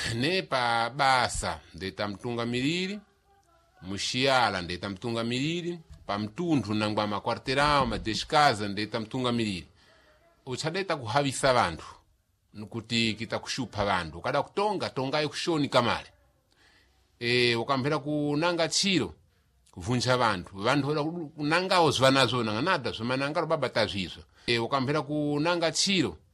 ne pa basa ndeta mtungamiriri, muxiyala ndeta mtungamiriri, pa mtunthu nangwa makwarterao madesikaza ndeta mtungamiriri. Uchadeta kuhavisa vantu kuti kitakushupha vantu kada kutonga tongayo kushoni kamale. Ukamphera kunanga tchiro kuvunja vantu kunangawo zvanazona nganada zvamanangalo baba tazvizo. Ukamphera kunanga tchiro